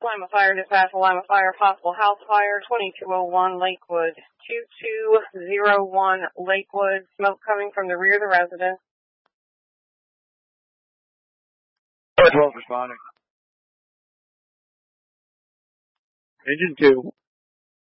Lima Fire Dispatch, Lima Fire, possible house fire, 2201 Lakewood, 2201 Lakewood, smoke coming from the rear of the residence. 12 responding. Engine 2.